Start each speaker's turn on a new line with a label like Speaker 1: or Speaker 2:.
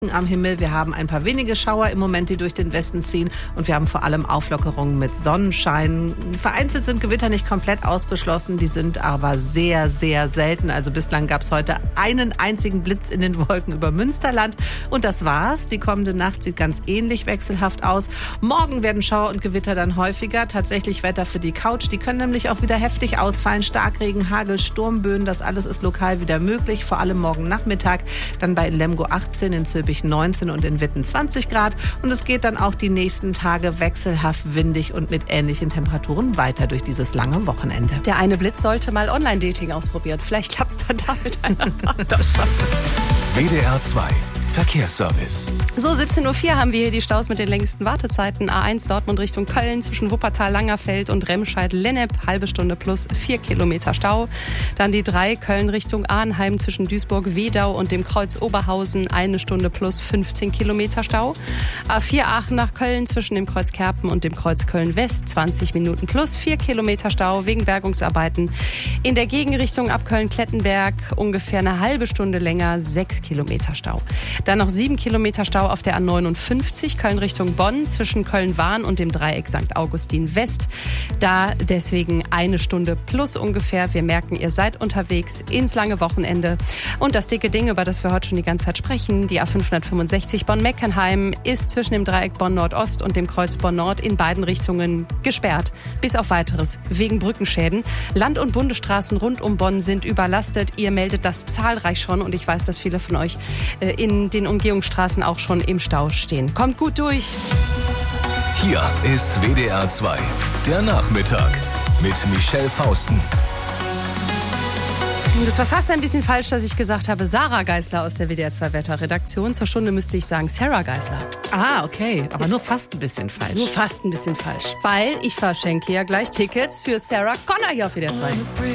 Speaker 1: am Himmel. Wir haben ein paar wenige Schauer im Moment, die durch den Westen ziehen. Und wir haben vor allem Auflockerungen mit Sonnenschein. Vereinzelt sind Gewitter nicht komplett ausgeschlossen. Die sind aber sehr, sehr selten. Also bislang gab es heute einen einzigen Blitz in den Wolken über Münsterland. Und das war's. Die kommende Nacht sieht ganz ähnlich wechselhaft aus. Morgen werden Schauer und Gewitter dann häufiger. Tatsächlich Wetter für die Couch. Die können nämlich auch wieder heftig ausfallen. Starkregen, Hagel, Sturmböen. Das alles ist lokal wieder möglich. Vor allem morgen Nachmittag. Dann bei Lemgo 18, in Zülpich 19 und in Witten 20 Grad. Und es geht dann auch die nächsten Tage wechselhaft windig und mit ähnlichen Temperaturen weiter durch dieses lange Wochenende.
Speaker 2: Der eine Blitz sollte mal Online-Dating ausprobieren. Vielleicht klappt es dann da mit einer Partnerschaft.
Speaker 3: WDR 2 Verkehrsservice.
Speaker 2: So, 17.04 Uhr haben wir hier die Staus mit den längsten Wartezeiten. A1 Dortmund Richtung Köln zwischen Wuppertal, Langerfeld und Remscheid-Lennep. Halbe Stunde plus 4 Kilometer Stau. Dann die 3 Köln Richtung Arnheim zwischen Duisburg-Wedau und dem Kreuz Oberhausen. 1 Stunde plus 15 Kilometer Stau. A4 Aachen nach Köln zwischen dem Kreuz Kerpen und dem Kreuz Köln-West. 20 Minuten plus 4 Kilometer Stau wegen Bergungsarbeiten. In der Gegenrichtung ab Köln-Klettenberg ungefähr eine halbe Stunde länger. 6 Kilometer Stau. Dann noch 7 Kilometer Stau auf der A59, Köln Richtung Bonn, zwischen Köln-Wahn und dem Dreieck St. Augustin West. Da deswegen 1 Stunde plus ungefähr. Wir merken, ihr seid unterwegs ins lange Wochenende. Und das dicke Ding, über das wir heute schon die ganze Zeit sprechen, die A565 Bonn-Meckenheim, ist zwischen dem Dreieck Bonn-Nordost und dem Kreuz Bonn-Nord in beiden Richtungen gesperrt. Bis auf Weiteres wegen Brückenschäden. Land- und Bundesstraßen rund um Bonn sind überlastet. Ihr meldet das zahlreich schon und ich weiß, dass viele von euch in den Umgehungsstraßen auch schon im Stau stehen. Kommt gut durch.
Speaker 3: Hier ist WDR 2, der Nachmittag mit Michelle Fausten.
Speaker 2: Das war fast ein bisschen falsch, dass ich gesagt habe, Sarah Geisler aus der WDR 2 Wetterredaktion. Zur Stunde müsste ich sagen, Sarah Geisler.
Speaker 1: Ah, okay. Aber nur fast ein bisschen falsch.
Speaker 2: Nur fast ein bisschen falsch. Weil ich verschenke ja gleich Tickets für Sarah Connor hier auf WDR 2.